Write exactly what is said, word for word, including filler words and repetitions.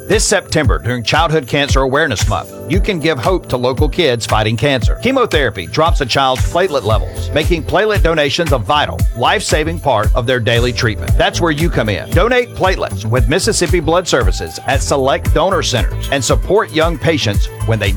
This September, during Childhood Cancer Awareness Month, you can give hope to local kids fighting cancer. Chemotherapy drops a child's platelet levels, making platelet donations a vital, life-saving part of their daily treatment. That's where you come in. Donate platelets with Mississippi Blood Services at select donor centers and support young patients when they